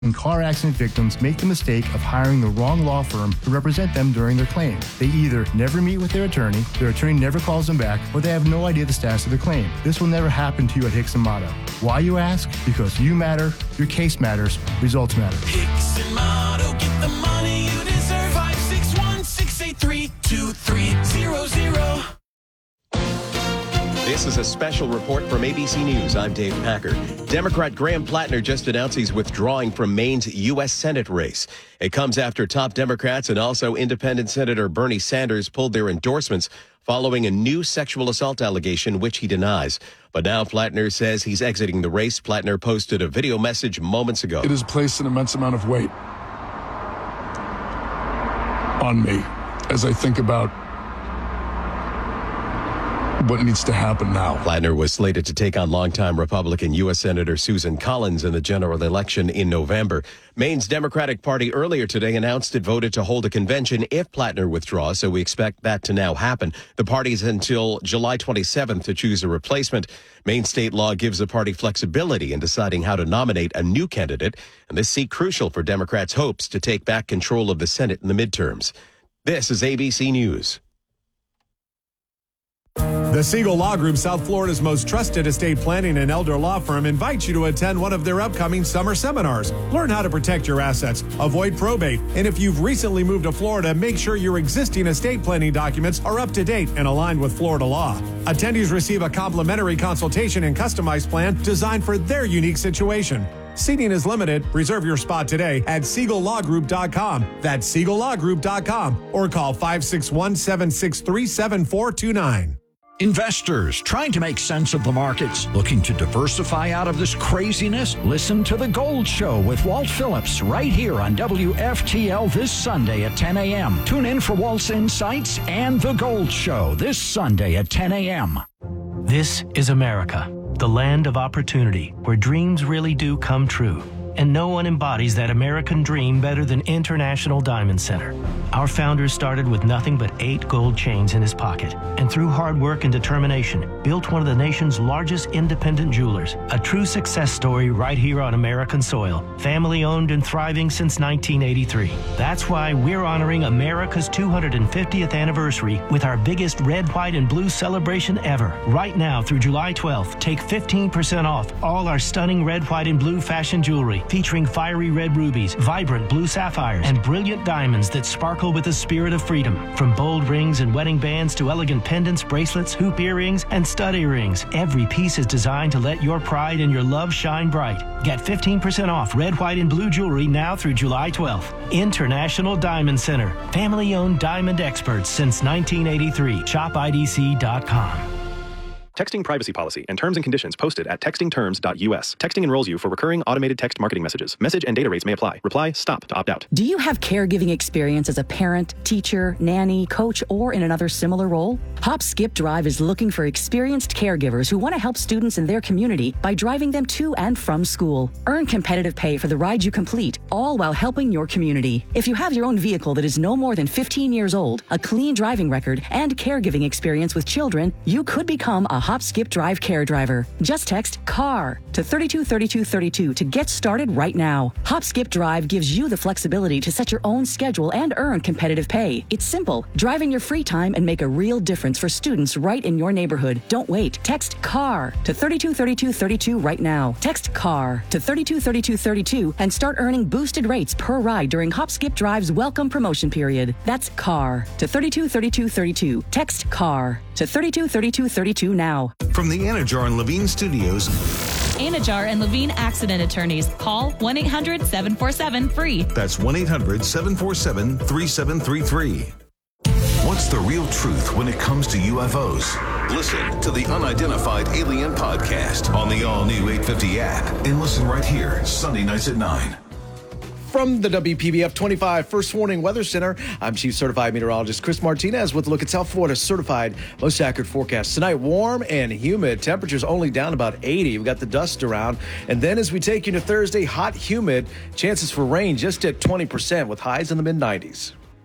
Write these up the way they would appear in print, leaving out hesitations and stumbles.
And car accident victims make the mistake of hiring the wrong law firm to represent them during their claim. They either never meet with their attorney never calls them back, or they have no idea the status of their claim. This will never happen to you at Hicks & Motto. Why, you ask? Because you matter, your case matters, results matter. Hicks & Motto, get the money you deserve. 561-683-2300. This is a special report from ABC News. I'm Dave Packer. Democrat Graham Plattner just announced he's withdrawing from Maine's U.S. Senate race. It comes after top Democrats and also independent Senator Bernie Sanders pulled their endorsements following a new sexual assault allegation, which he denies. But now Plattner says he's exiting the race. Plattner posted a video message moments ago. It has placed an immense amount of weight on me as I think about what needs to happen now. Plattner was slated to take on longtime Republican U.S. Senator Susan Collins in the general election in November. Maine's Democratic Party earlier today announced it voted to hold a convention if Plattner withdraws, so we expect that to now happen. The party's until July 27th to choose a replacement. Maine state law gives the party flexibility in deciding how to nominate a new candidate, and this seat crucial for Democrats' hopes to take back control of the Senate in the midterms. This is ABC News. The Siegel Law Group, South Florida's most trusted estate planning and elder law firm, invites you to attend one of their upcoming summer seminars. Learn how to protect your assets, avoid probate, and if you've recently moved to Florida, make sure your existing estate planning documents are up to date and aligned with Florida law. Attendees receive a complimentary consultation and customized plan designed for their unique situation. Seating is limited. Reserve your spot today at SiegelLawGroup.com. That's SiegelLawGroup.com or call 561-763-7429. Investors trying to make sense of the markets, looking to diversify out of this craziness? Listen to The Gold Show with Walt Phillips right here on WFTL this Sunday at 10 a.m. Tune in for Walt's insights and The Gold Show this Sunday at 10 a.m. This is America, the land of opportunity, where dreams really do come true. And no one embodies that American dream better than International Diamond Center. Our founder started with nothing but 8 gold chains in his pocket, and through hard work and determination, built one of the nation's largest independent jewelers. A true success story right here on American soil. Family owned and thriving since 1983. That's why we're honoring America's 250th anniversary with our biggest red, white, and blue celebration ever. Right now through July 12th, take 15% off all our stunning red, white, and blue fashion jewelry, featuring fiery red rubies, vibrant blue sapphires, and brilliant diamonds that sparkle with the spirit of freedom. From bold rings and wedding bands to elegant pendants, bracelets, hoop earrings, and stud earrings, every piece is designed to let your pride and your love shine bright. Get 15% off red, white, and blue jewelry now through July 12th. International Diamond Center. Family-owned diamond experts since 1983. ShopIDC.com. Texting privacy policy and terms and conditions posted at textingterms.us. Texting enrolls you for recurring automated text marketing messages. Message and data rates may apply. Reply STOP to opt out. Do you have caregiving experience as a parent, teacher, nanny, coach, or in another similar role? Hop Skip Drive is looking for experienced caregivers who want to help students in their community by driving them to and from school. Earn competitive pay for the ride you complete, all while helping your community. If you have your own vehicle that is no more than 15 years old, a clean driving record, and caregiving experience with children, you could become a Hop Skip Drive care driver. Just text CAR to 323232 to get started right now. Hop Skip Drive gives you the flexibility to set your own schedule and earn competitive pay. It's simple. Drive in your free time and make a real difference for students right in your neighborhood. Don't wait. Text CAR to 323232 right now. Text CAR to 323232 and start earning boosted rates per ride during Hop Skip Drive's welcome promotion period. That's CAR to 323232. Text CAR to 323232 now. From the Anajar and Levine Studios. Anajar and Levine Accident Attorneys. Call 1-800-747-FREE. That's 1-800-747-3733. What's the real truth when it comes to UFOs? Listen to the Unidentified Alien Podcast on the all-new 850 app and listen right here, Sunday nights at 9. From the WPBF 25 First Warning Weather Center, I'm Chief Certified Meteorologist Chris Martinez with a look at South Florida's certified most accurate forecast. Tonight, warm and humid. Temperatures only down about 80. We've got the dust around. And then as we take you to Thursday, hot, humid. Chances for rain just at 20% with highs in the mid-90s.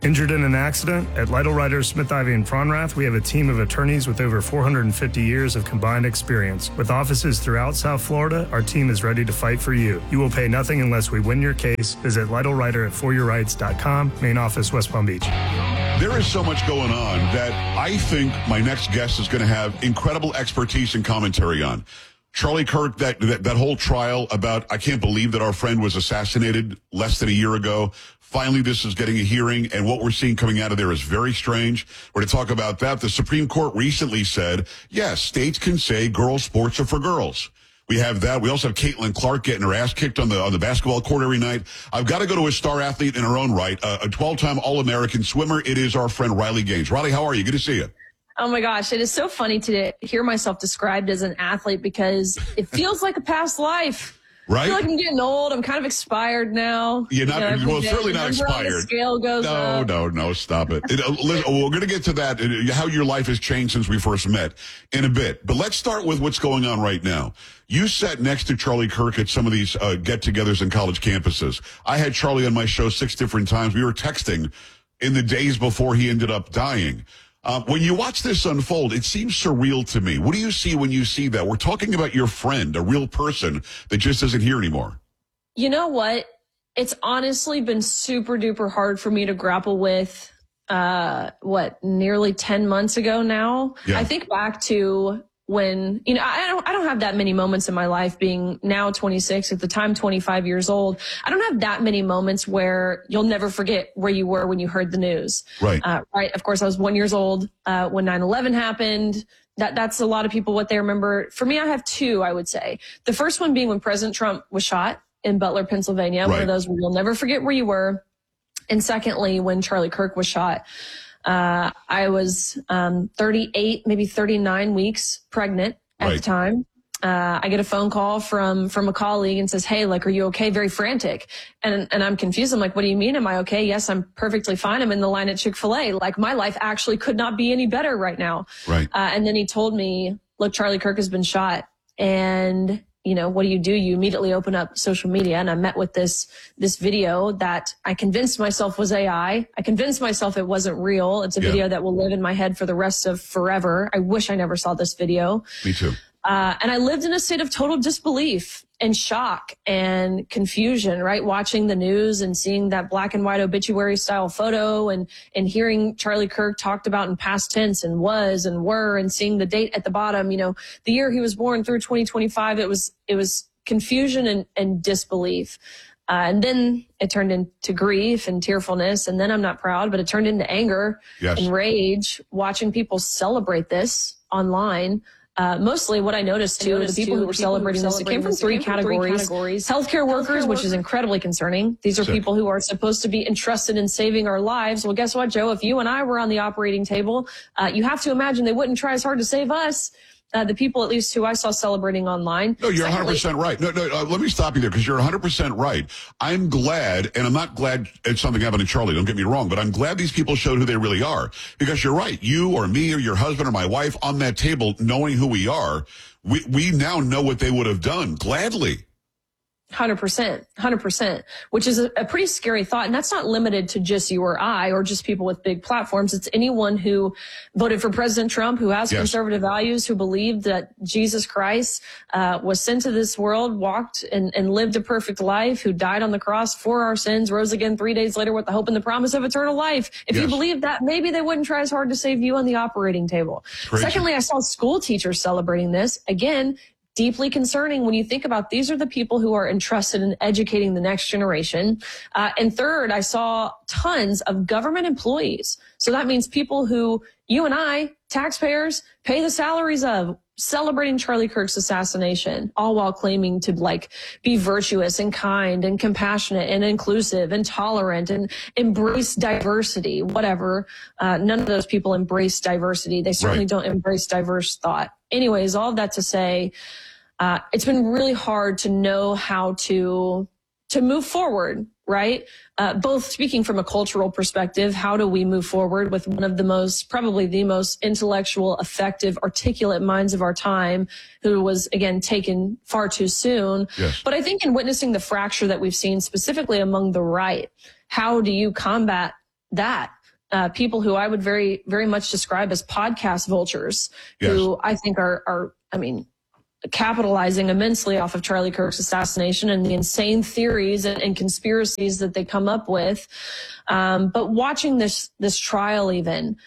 Injured in an accident? At Lytle Ryder, Smith, Ivy, and Fronrath, we have a team of attorneys with over 450 years of combined experience. With offices throughout South Florida, our team is ready to fight for you. You will pay nothing unless we win your case. Visit Lytle Ryder at foryourrights.com, main office, West Palm Beach. There is so much going on that I think my next guest is going to have incredible expertise and commentary on. Charlie Kirk, that whole trial about, I can't believe that our friend was assassinated less than a year ago. Finally, this is getting a hearing, and what we're seeing coming out of there is very strange. We're going to talk about that. The Supreme Court recently said, yes, states can say girls' sports are for girls. We have that. We also have Caitlin Clark getting her ass kicked on the basketball court every night. I've got to go to a star athlete in her own right, a 12-time All-American swimmer. It is our friend Riley Gaines. Riley, how are you? Good to see you. Oh my gosh, it is so funny to hear myself described as an athlete because it feels like a past life. Right? I feel like I'm getting old. I'm kind of expired now. You're not, well, certainly not expired. expired. The scale goes up. No, stop it. Listen, we're going to get to that, how your life has changed since we first met in a bit. But let's start with what's going on right now. You sat next to Charlie Kirk at some of these get-togethers in college campuses. I had Charlie on my show 6 different times. We were texting in the days before he ended up dying. When you watch this unfold, it seems surreal to me. What do you see when you see that? We're talking about your friend, a real person that just isn't here anymore. You know what? It's honestly been super duper hard for me to grapple with, nearly 10 months ago now. Yeah. I think back to when, I don't have that many moments in my life being now 26, at the time 25 years old. I don't have that many moments where you'll never forget where you were when you heard the news. Right. Right. Of course, I was 1 year old when 9/11 happened. That's a lot of people what they remember. For me, I have 2, I would say. The first one being when President Trump was shot in Butler, Pennsylvania. Right. One of those where you'll never forget where you were. And secondly, when Charlie Kirk was shot. I was 38, maybe 39 weeks pregnant at the time. I get a phone call from a colleague and says, hey, like, are you okay? Very frantic. And I'm confused. I'm like, what do you mean? Am I okay? Yes, I'm perfectly fine. I'm in the line at Chick-fil-A. Like, my life actually could not be any better right now. Right. And then he told me, look, Charlie Kirk has been shot. And what do? You immediately open up social media, and I met with this video that I convinced myself was AI. I convinced myself it wasn't real. It's a video that will live in my head for the rest of forever. I wish I never saw this video. Me too. And I lived in a state of total disbelief and shock and confusion, right? Watching the news and seeing that black and white obituary style photo and hearing Charlie Kirk talked about in past tense and was and were, and seeing the date at the bottom, the year he was born through 2025, it was confusion and disbelief. And then it turned into grief and tearfulness. And then I'm not proud, but it turned into anger and rage watching people celebrate this online. Mostly what I noticed too, the people who were celebrating this, it came from three categories. Healthcare workers, which is incredibly concerning. These are people who are supposed to be entrusted in saving our lives. Well, guess what, Joe? If you and I were on the operating table, you have to imagine they wouldn't try as hard to save us. The people, at least who I saw celebrating online. No, you're 100% right. No, let me stop you there because you're 100% right. I'm glad, and I'm not glad it's something happened to Charlie, don't get me wrong, but I'm glad these people showed who they really are. Because you're right. You or me or your husband or my wife on that table, knowing who we are, we now know what they would have done gladly. 100%, which is a pretty scary thought. And that's not limited to just you or I or just people with big platforms. It's anyone who voted for President Trump, who has conservative values, who believed that Jesus Christ was sent to this world, walked and lived a perfect life, who died on the cross for our sins, rose again 3 days later with the hope and the promise of eternal life. If you believe that, maybe they wouldn't try as hard to save you on the operating table. Secondly, I saw school teachers celebrating this. Again, deeply concerning when you think about these are the people who are entrusted in educating the next generation. And third, I saw tons of government employees. So that means people who you and I, taxpayers, pay the salaries of, celebrating Charlie Kirk's assassination, all while claiming to be virtuous and kind and compassionate and inclusive and tolerant and embrace diversity, whatever. None of those people embrace diversity. They certainly don't embrace diverse thought. Anyways, all of that to say, it's been really hard to know how to move forward, right? Both speaking from a cultural perspective, how do we move forward with one of probably the most intellectual, effective, articulate minds of our time, who was, again, taken far too soon. Yes. But I think in witnessing the fracture that we've seen specifically among the right, how do you combat that? people who I would very, very much describe as podcast vultures, who I think are capitalizing immensely off of Charlie Kirk's assassination and the insane theories and conspiracies that they come up with. But watching this trial even,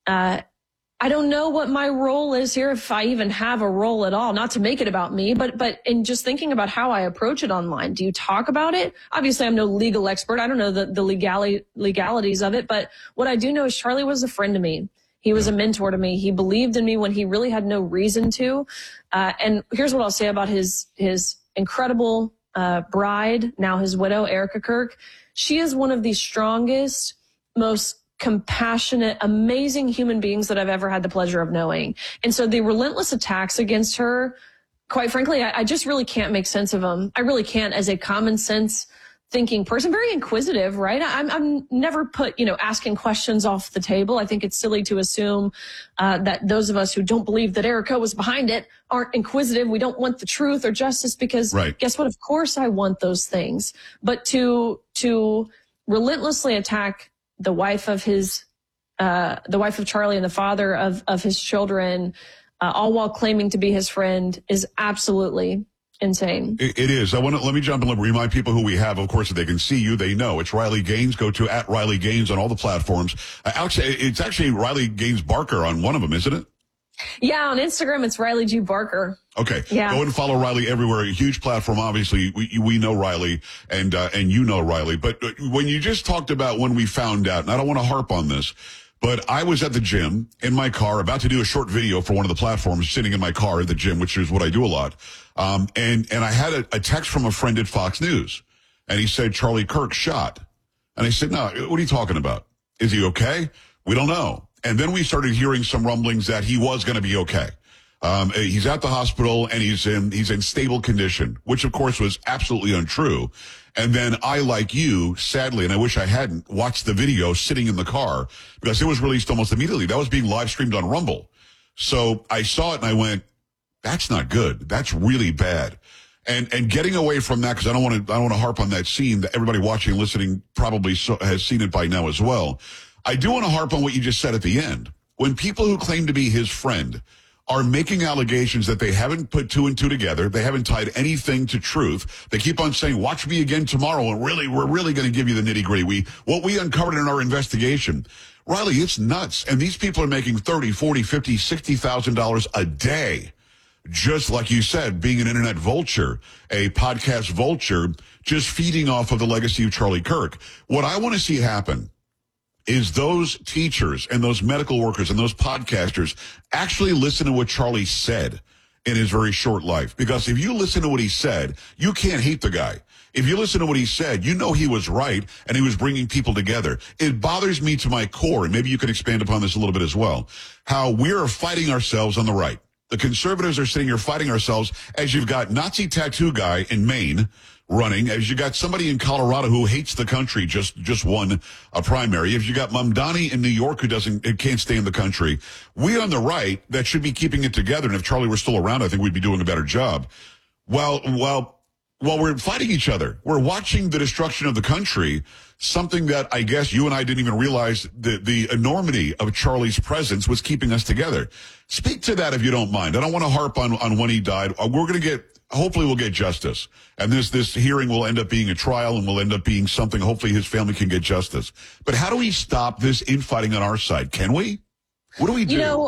I don't know what my role is here, if I even have a role at all, not to make it about me, but in just thinking about how I approach it online. Do you talk about it? Obviously, I'm no legal expert. I don't know the legalities of it, but what I do know is Charlie was a friend to me. He was a mentor to me. He believed in me when he really had no reason to. And here's what I'll say about his incredible bride, now his widow, Erica Kirk. She is one of the strongest, most compassionate, amazing human beings that I've ever had the pleasure of knowing. And so the relentless attacks against her, quite frankly, I just really can't make sense of them. I really can't as a common sense thinking person, very inquisitive, right? I'm never put, asking questions off the table. I think it's silly to assume that those of us who don't believe that Erica was behind it aren't inquisitive. We don't want the truth or justice because guess what? Of course I want those things. But to relentlessly attack the wife of Charlie and the father of his children, all while claiming to be his friend, is absolutely insane. It is. Let me jump in and remind people who we have. Of course, if they can see you, they know. It's Riley Gaines. Go to @RileyGaines on all the platforms. It's actually Riley Gaines Barker on one of them, isn't it? Yeah, on Instagram, it's Riley G. Barker. Okay. Yeah. Go and follow Riley everywhere. A huge platform. Obviously, we know Riley and you know Riley. But when you just talked about when we found out, and I don't want to harp on this, but I was at the gym in my car about to do a short video for one of the platforms, sitting in my car at the gym, which is what I do a lot. And I had a text from a friend at Fox News, and he said, Charlie Kirk shot. And I said, no, what are you talking about? Is he okay? We don't know. And then we started hearing some rumblings that he was going to be okay. He's at the hospital and he's in stable condition, which of course was absolutely untrue. And then I, like you, sadly, and I wish I hadn't, watched the video sitting in the car because it was released almost immediately. That was being live streamed on Rumble. So I saw it and I went, that's not good. That's really bad. And getting away from that, because I don't want to harp on that scene that everybody watching and listening probably has seen it by now as well. I do want to harp on what you just said at the end. When people who claim to be his friend are making allegations that they haven't put two and two together, they haven't tied anything to truth. They keep on saying, watch me again tomorrow, and we're really going to give you the nitty-gritty. What we uncovered in our investigation. Riley, it's nuts. And these people are making $30, $40, $50, $60,000 a day. Just like you said, being an internet vulture, a podcast vulture, just feeding off of the legacy of Charlie Kirk. What I want to see happen is those teachers and those medical workers and those podcasters actually listen to what Charlie said in his very short life. Because if you listen to what he said, you can't hate the guy. If you listen to what he said, you know he was right and he was bringing people together. It bothers me to my core, and maybe you could expand upon this a little bit as well, how we are fighting ourselves on the right. The conservatives are sitting here fighting ourselves as you've got Nazi tattoo guy in Maine running, as you got somebody in Colorado who hates the country, just won a primary. If you got Mamdani in New York who can't stay in the country, we on the right that should be keeping it together. And if Charlie were still around, I think we'd be doing a better job. While we're fighting each other, we're watching the destruction of the country, something that I guess you and I didn't even realize the enormity of Charlie's presence was keeping us together. Speak to that if you don't mind. I don't want to harp on when he died. Hopefully we'll get justice. And this hearing will end up being a trial and will end up being something. Hopefully his family can get justice. But how do we stop this infighting on our side? Can we? What do we do?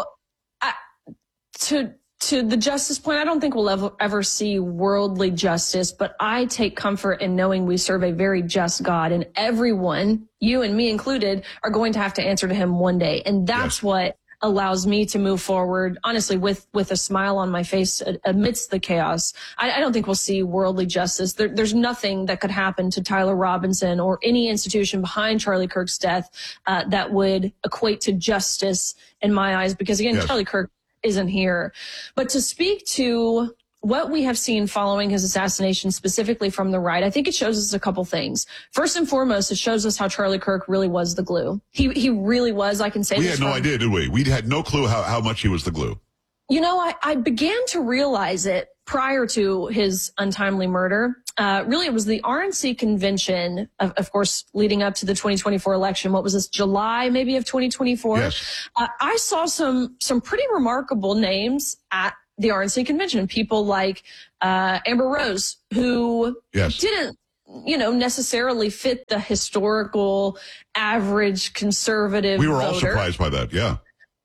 To the justice point, I don't think we'll ever see worldly justice, but I take comfort in knowing we serve a very just God, and everyone, you and me included, are going to have to answer to him one day. And that's what allows me to move forward, honestly, with a smile on my face amidst the chaos. I don't think we'll see worldly justice. There's nothing that could happen to Tyler Robinson or any institution behind Charlie Kirk's death that would equate to justice in my eyes, because again, Charlie Kirk isn't here. But to speak to what we have seen following his assassination, specifically from the right, I think it shows us a couple things. First and foremost, it shows us how Charlie Kirk really was the glue. He really was. I can say we had no idea, did we? We had no clue how much he was the glue. You know, I began to realize it prior to his untimely murder. really, it was the RNC convention, of course, leading up to the 2024 election. What was this, July maybe of 2024? Yes. I saw some pretty remarkable names at the RNC convention. People like Amber Rose, who didn't, necessarily fit the historical average conservative We were all voter. surprised by that, yeah.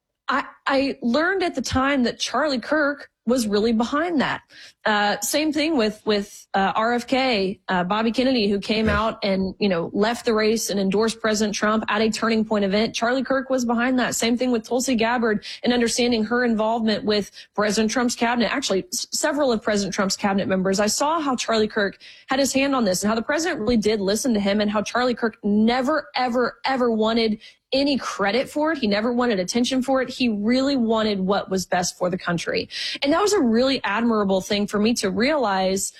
I learned at the time that Charlie Kirk was really behind that. Same thing with RFK, Bobby Kennedy, who came out and, left the race and endorsed President Trump at a Turning Point event. Charlie Kirk was behind that. Same thing with Tulsi Gabbard and understanding her involvement with President Trump's cabinet. Actually, several of President Trump's cabinet members. I saw how Charlie Kirk had his hand on this and how the president really did listen to him and how Charlie Kirk never, ever, ever wanted any credit for it. He never wanted attention for it. He really wanted what was best for the country. And that was a really admirable thing for me to realize,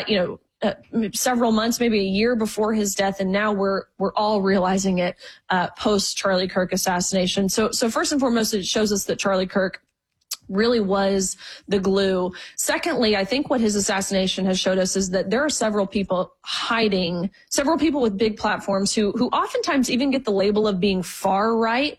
several months, maybe a year before his death. And now we're all realizing it, post Charlie Kirk assassination. So first and foremost, it shows us that Charlie Kirk really was the glue. Secondly, I think what his assassination has showed us is that there are several people with big platforms who oftentimes even get the label of being far right.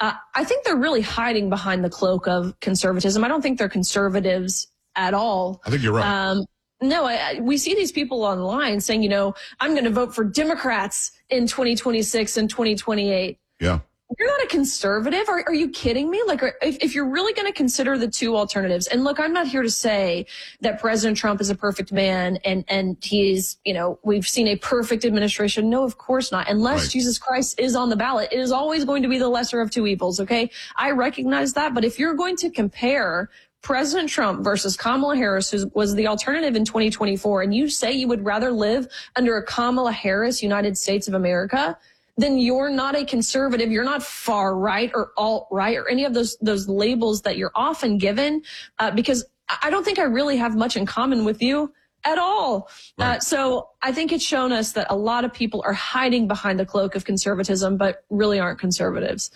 I think they're really hiding behind the cloak of conservatism. I don't think they're conservatives at all. I think you're right. No, we see these people online saying, I'm going to vote for Democrats in 2026 and 2028. Yeah. You're not a conservative. Are you kidding me? Like, if you're really going to consider the two alternatives, and look, I'm not here to say that President Trump is a perfect man and he's, we've seen a perfect administration. No, of course not. Unless Jesus Christ is on the ballot, it is always going to be the lesser of two evils. Okay. I recognize that. But if you're going to compare President Trump versus Kamala Harris, who was the alternative in 2024, and you say you would rather live under a Kamala Harris United States of America, then you're not a conservative. You're not far right or alt right or any of those labels that you're often given, because I don't think I really have much in common with you at all. Right. So I think it's shown us that a lot of people are hiding behind the cloak of conservatism, but really aren't conservatives.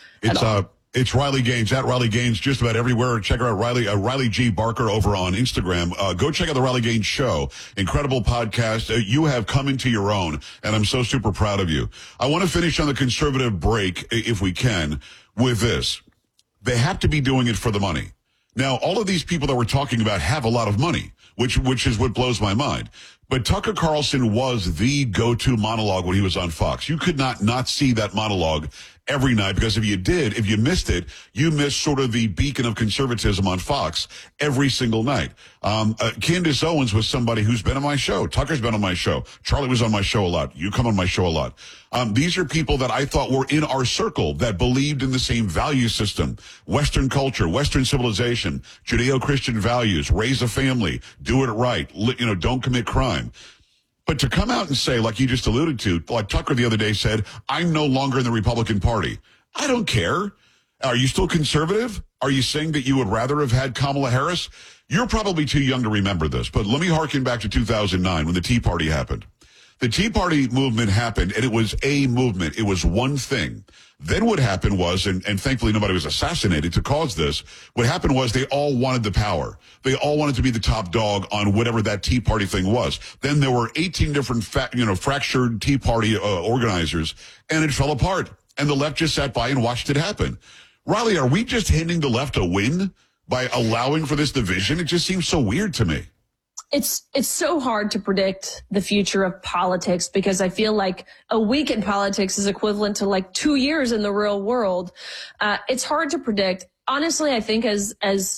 It's Riley Gaines, at Riley Gaines, just about everywhere. Check her out, Riley G. Barker over on Instagram. Go check out the Riley Gaines Show. Incredible podcast. You have come into your own, and I'm so super proud of you. I want to finish on the conservative break, if we can, with this. They have to be doing it for the money. Now, all of these people that we're talking about have a lot of money, which is what blows my mind. But Tucker Carlson was the go-to monologue when he was on Fox. You could not see that monologue every night, because if you missed it, you missed sort of the beacon of conservatism on Fox every single night. Candace Owens was somebody who's been on my show. Tucker's been on my show. Charlie was on my show a lot. You come on my show a lot. These are people that I thought were in our circle that believed in the same value system, Western culture, Western civilization, Judeo-Christian values, raise a family, do it right, don't commit crime. But to come out and say, like you just alluded to, like Tucker the other day said, I'm no longer in the Republican Party. I don't care. Are you still conservative? Are you saying that you would rather have had Kamala Harris? You're probably too young to remember this, but let me harken back to 2009 when the Tea Party happened. The Tea Party movement happened, and it was a movement. It was one thing. Then what happened was, and thankfully nobody was assassinated to cause this, what happened was they all wanted the power. They all wanted to be the top dog on whatever that Tea Party thing was. Then there were 18 different fractured Tea Party organizers, and it fell apart. And the left just sat by and watched it happen. Riley, are we just handing the left a win by allowing for this division? It just seems so weird to me. It's so hard to predict the future of politics, because I feel like a week in politics is equivalent to like 2 years in the real world. It's hard to predict. Honestly, I think as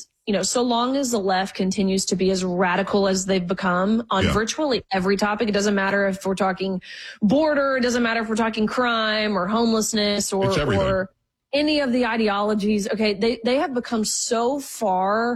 so long as the left continues to be as radical as they've become on virtually every topic, it doesn't matter if we're talking border, it doesn't matter if we're talking crime or homelessness or any of the ideologies. Okay, they have become so far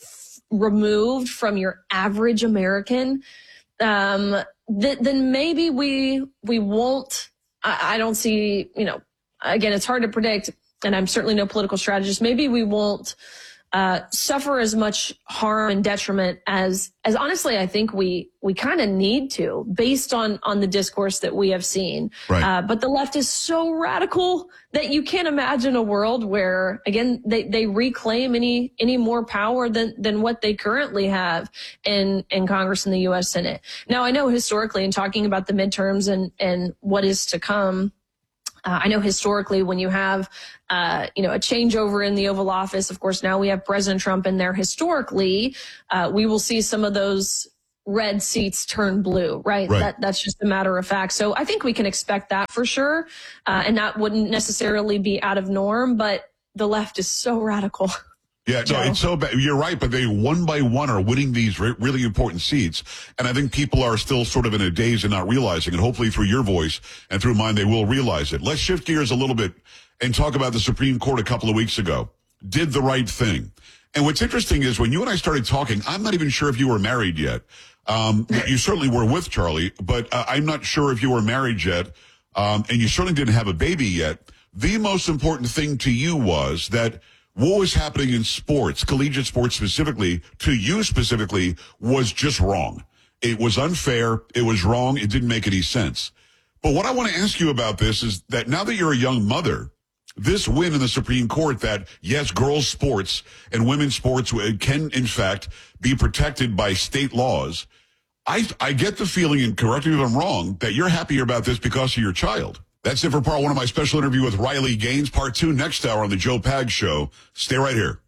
removed from your average American, then maybe we won't. I don't see, again, it's hard to predict, and I'm certainly no political strategist. Maybe we won't suffer as much harm and detriment as honestly I think we kind of need to, based on the discourse that we have seen. Right. But the left is so radical that you can't imagine a world where, again, they reclaim any more power than what they currently have in Congress and the U.S. Senate. Now, I know historically, in talking about the midterms and what is to come, I know historically when you have, a changeover in the Oval Office, of course, now we have President Trump in there. Historically, we will see some of those red seats turn blue, right? That's just a matter of fact. So I think we can expect that for sure. And that wouldn't necessarily be out of norm, but the left is so radical. Yeah, no, it's so bad. You're right, but they one by one are winning these really important seats. And I think people are still sort of in a daze and not realizing it. Hopefully through your voice and through mine, they will realize it. Let's shift gears a little bit and talk about the Supreme Court a couple of weeks ago. Did the right thing. And what's interesting is when you and I started talking, I'm not even sure if you were married yet. You certainly were with Charlie, but I'm not sure if you were married yet. And you certainly didn't have a baby yet. The most important thing to you was that what was happening in sports, collegiate sports specifically, to you specifically, was just wrong. It was unfair. It was wrong. It didn't make any sense. But what I want to ask you about this is that now that you're a young mother, this win in the Supreme Court that, yes, girls' sports and women's sports can, in fact, be protected by state laws, I get the feeling, and correct me if I'm wrong, that you're happier about this because of your child. That's it for part one of my special interview with Riley Gaines. Part two next hour on the Joe Pags Show. Stay right here.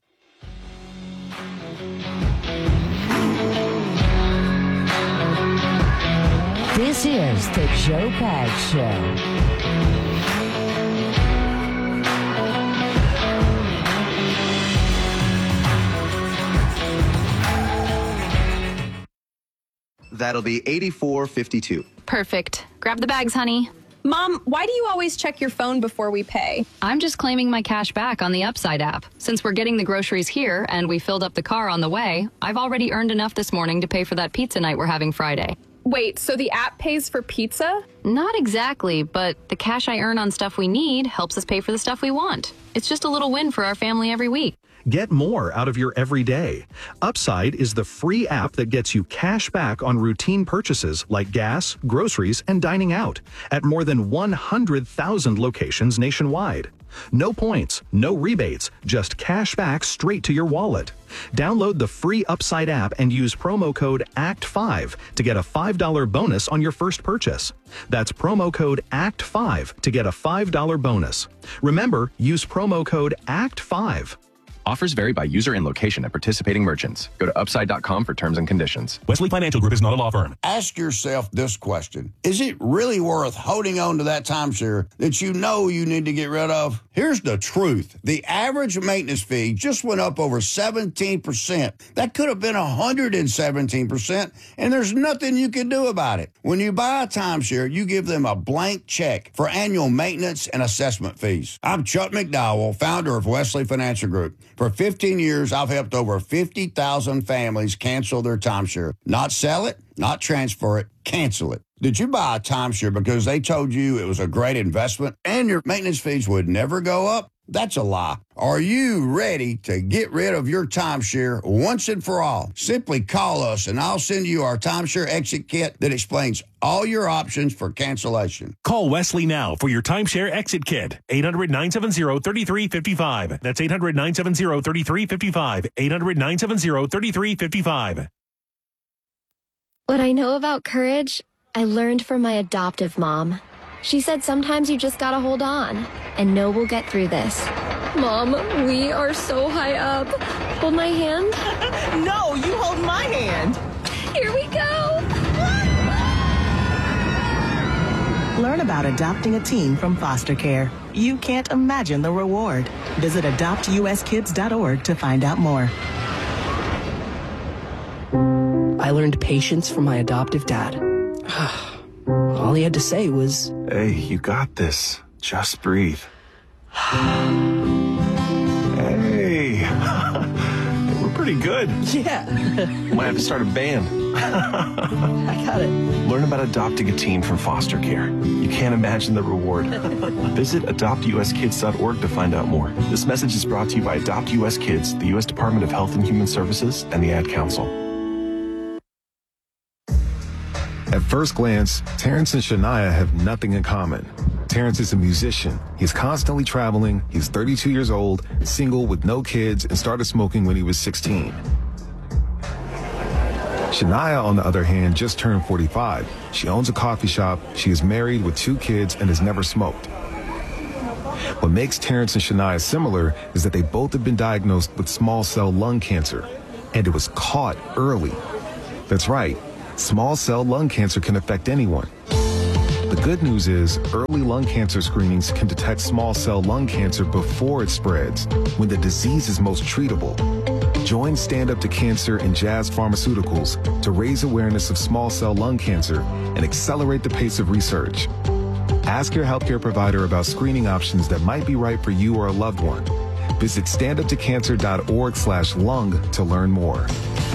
This is the Joe Pags Show. That'll be $84.52. Perfect. Grab the bags, honey. Mom, why do you always check your phone before we pay? I'm just claiming my cash back on the Upside app. Since we're getting the groceries here and we filled up the car on the way, I've already earned enough this morning to pay for that pizza night we're having Friday. Wait, so the app pays for pizza? Not exactly, but the cash I earn on stuff we need helps us pay for the stuff we want. It's just a little win for our family every week. Get more out of your everyday. Upside is the free app that gets you cash back on routine purchases like gas, groceries, and dining out at more than 100,000 locations nationwide. No points, no rebates, just cash back straight to your wallet. Download the free Upside app and use promo code ACT5 to get a $5 bonus on your first purchase. That's promo code ACT5 to get a $5 bonus. Remember, use promo code ACT5. Offers vary by user and location at participating merchants. Go to upside.com for terms and conditions. Wesley Financial Group is not a law firm. Ask yourself this question. Is it really worth holding on to that timeshare that you know you need to get rid of? Here's the truth. The average maintenance fee just went up over 17%. That could have been 117%, and there's nothing you can do about it. When you buy a timeshare, you give them a blank check for annual maintenance and assessment fees. I'm Chuck McDowell, founder of Wesley Financial Group. For 15 years, I've helped over 50,000 families cancel their timeshare. Not sell it, not transfer it, cancel it. Did you buy a timeshare because they told you it was a great investment and your maintenance fees would never go up? That's a lie. Are you ready to get rid of your timeshare once and for all? Simply call us and I'll send you our timeshare exit kit that explains all your options for cancellation. Call Wesley now for your timeshare exit kit. 800-970-3355. That's 800-970-3355. 800-970-3355. What I know about courage, I learned from my adoptive mom. She said sometimes you just gotta hold on and know we'll get through this. Mom, we are so high up. Hold my hand. No, you hold my hand. Here we go. Learn about adopting a teen from foster care. You can't imagine the reward. Visit adoptuskids.org to find out more. I learned patience from my adoptive dad. All he had to say was, "Hey, you got this. Just breathe." Hey, we're pretty good. Yeah. Might have to start a band. I got it. Learn about adopting a teen from foster care. You can't imagine the reward. Visit adoptuskids.org to find out more. This message is brought to you by Adopt U.S. Kids, the U.S. Department of Health and Human Services, and the Ad Council. At first glance, Terrence and Shania have nothing in common. Terrence is a musician. He's constantly traveling. He's 32 years old, single with no kids, and started smoking when he was 16. Shania, on the other hand, just turned 45. She owns a coffee shop. She is married with 2 kids and has never smoked. What makes Terrence and Shania similar is that they both have been diagnosed with small cell lung cancer, and it was caught early. That's right. Small cell lung cancer can affect anyone. The good news is early lung cancer screenings can detect small cell lung cancer before it spreads, when the disease is most treatable. Join Stand Up to Cancer and Jazz Pharmaceuticals to raise awareness of small cell lung cancer and accelerate the pace of research. Ask your healthcare provider about screening options that might be right for you or a loved one. Visit standuptocancer.org/lung to learn more.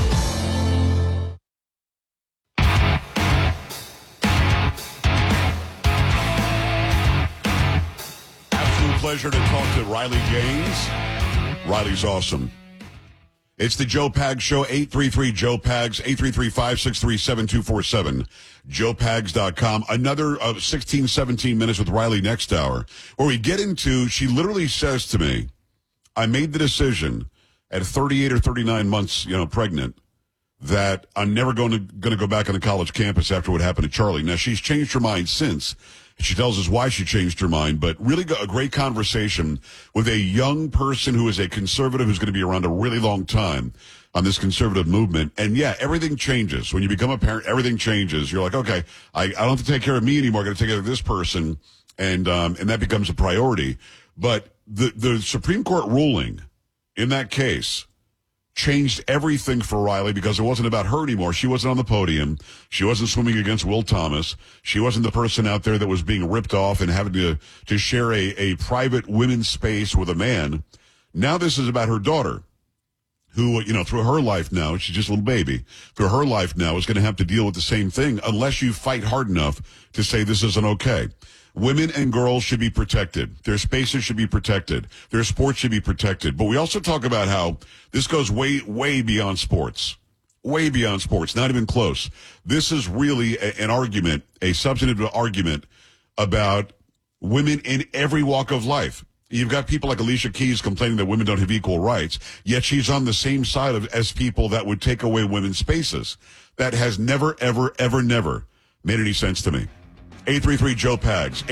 Pleasure to talk to Riley Gaines. Riley's awesome. It's the Joe Pags Show, 833-JOE-PAGS, 833-563-7247, joepags.com. Another 16, 17 minutes with Riley next hour, where we get into, she literally says to me, I made the decision at 38 or 39 months, pregnant, that I'm never going to go back on the college campus after what happened to Charlie. Now, she's changed her mind since. She tells us why she changed her mind, but really a great conversation with a young person who is a conservative who's going to be around a really long time on this conservative movement. And yeah, everything changes. When you become a parent, everything changes. You're like, okay, I don't have to take care of me anymore. I got to take care of this person. And that becomes a priority. But the Supreme Court ruling in that case changed everything for Riley, because it wasn't about her anymore. She wasn't on the podium. She wasn't swimming against Will Thomas. She wasn't the person out there that was being ripped off and having to share a private women's space with a man. Now this is about her daughter, who, through her life now, she's just a little baby, through her life now is going to have to deal with the same thing unless you fight hard enough to say this isn't okay. Women and girls should be protected. Their spaces should be protected. Their sports should be protected. But we also talk about how this goes way, way beyond sports. Way beyond sports. Not even close. This is really an argument, a substantive argument about women in every walk of life. You've got people like Alicia Keys complaining that women don't have equal rights, yet she's on the same side as people that would take away women's spaces. That has never, ever, ever, never made any sense to me. 833-JOE-PAGS,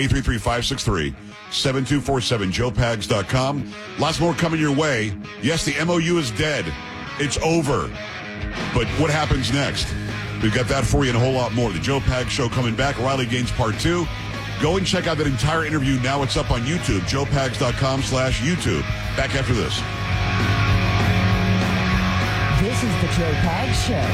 833-563-7247, joepags.com. Lots more coming your way. Yes, the MOU is dead. It's over. But what happens next? We've got that for you and a whole lot more. The Joe Pags Show coming back. Riley Gaines Part 2. Go and check out that entire interview. Now it's up on YouTube, joepags.com/YouTube. Back after this. This is the Joe Pags Show.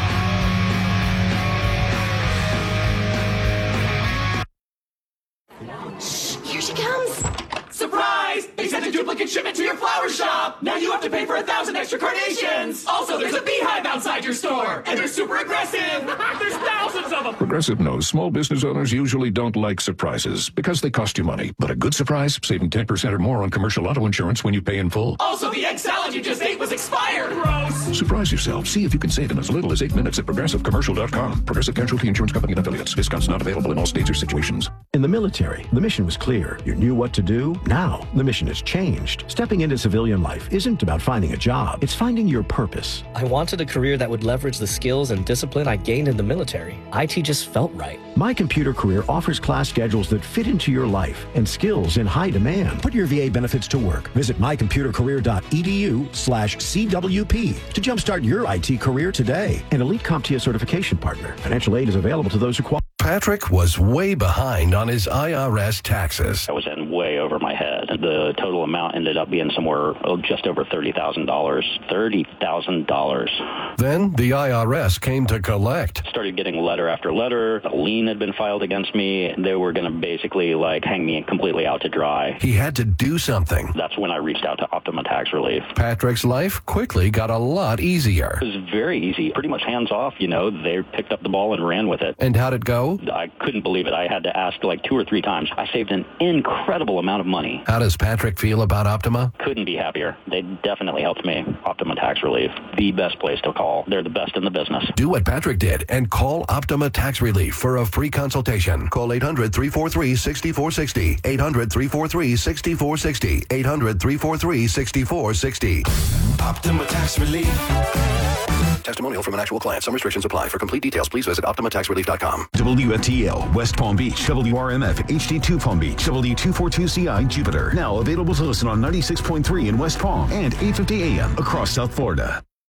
Here she comes. Surprise! They sent a duplicate shipment to your flower shop. Now you have to pay for 1,000 extra carnations. Also, there's a beehive outside your store. And they're super aggressive. There's thousands of them. Progressive knows small business owners usually don't like surprises because they cost you money. But a good surprise, saving 10% or more on commercial auto insurance when you pay in full. Also, the egg salad you just ate was expired. Gross. Surprise yourself. See if you can save in as little as 8 minutes at progressivecommercial.com. Progressive Casualty Insurance Company and affiliates. Discounts not available in all states or situations. In the military, the mission was clear. You knew what to do. Now, the mission has changed. Stepping into civilian life isn't about finding a job. It's finding your purpose. I wanted a career that would leverage the skills and discipline I gained in the military. IT just felt right. My Computer Career offers class schedules that fit into your life and skills in high demand. Put your VA benefits to work. Visit mycomputercareer.edu/CWP to jumpstart your IT career today. An Elite CompTIA certification partner. Financial aid is available to those who qualify. Patrick was way behind on his IRS taxes. I was in way over my head. The total amount ended up being somewhere just over $30,000. $30,000. Then the IRS came to collect. Started getting letter after letter. A lien had been filed against me. They were going to basically hang me completely out to dry. He had to do something. That's when I reached out to Optima Tax Relief. Patrick's life quickly got a lot easier. It was very easy, pretty much hands off. They picked up the ball and ran with it. And how'd it go? I couldn't believe it. I had to ask 2 or 3 times. I saved an incredible amount of money. How does Patrick feel about Optima? Couldn't be happier. They definitely helped me. Optima Tax Relief, the best place to call. They're the best in the business. Do what Patrick did and call Optima Tax Relief for a free consultation. Call 800-343-6460. 800-343-6460. 800-343-6460. Optima Tax Relief. Testimonial from an actual client. Some restrictions apply. For complete details, please visit OptimaTaxRelief.com. WFTL, West Palm Beach, WRMF, HD2 Palm Beach, W242CI, Jupiter. Now available to listen on 96.3 in West Palm and 850 AM across South Florida.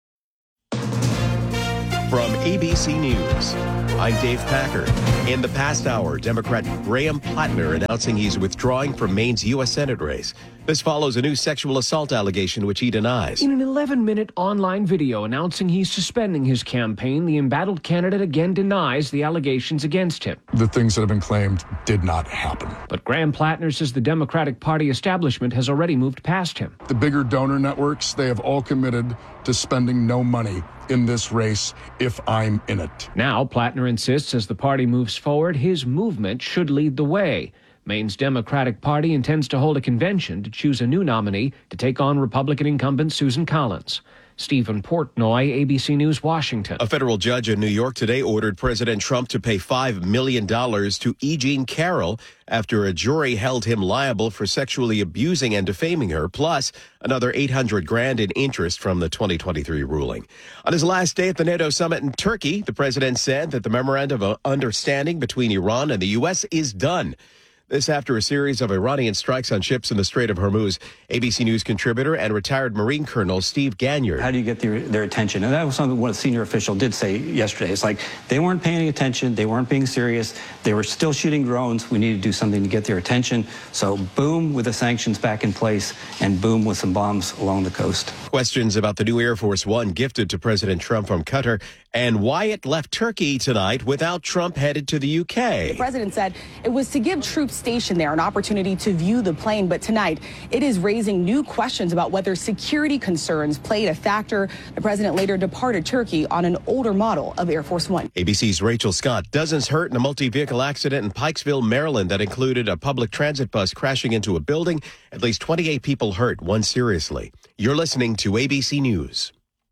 From ABC News, I'm Dave Packer. In the past hour, Democrat Graham Plattner announcing he's withdrawing from Maine's U.S. Senate race. This follows a new sexual assault allegation, which he denies. In an 11-minute online video announcing he's suspending his campaign, the embattled candidate again denies the allegations against him. The things that have been claimed did not happen. But Graham Plattner says the Democratic Party establishment has already moved past him. The bigger donor networks, they have all committed to spending no money in this race if I'm in it. Now, Plattner insists as the party moves forward, his movement should lead the way. Maine's Democratic Party intends to hold a convention to choose a new nominee to take on Republican incumbent Susan Collins. Stephen Portnoy, ABC News, Washington. A federal judge in New York today ordered President Trump to pay $5 million to E. Jean Carroll after a jury held him liable for sexually abusing and defaming her, plus another $800,000 in interest from the 2023 ruling. On his last day at the NATO summit in Turkey, the president said that the memorandum of understanding between Iran and the U.S. is done. This after a series of Iranian strikes on ships in the Strait of Hormuz. ABC News contributor and retired Marine Colonel Steve Ganyard. How do you get their attention? And that was something what a senior official did say yesterday. It's like they weren't paying any attention. They weren't being serious. They were still shooting drones. We need to do something to get their attention. So boom with the sanctions back in place and boom with some bombs along the coast. Questions about the new Air Force One gifted to President Trump from Qatar and why it left Turkey tonight without Trump headed to the UK. The president said it was to give troops stationed there an opportunity to view the plane, but tonight it is raising new questions about whether security concerns played a factor. The president later departed Turkey on an older model of Air Force One. ABC's Rachel Scott. Dozens hurt in a multi-vehicle accident in Pikesville, Maryland that included a public transit bus crashing into a building. At least 28 people hurt, one seriously. You're listening to ABC News.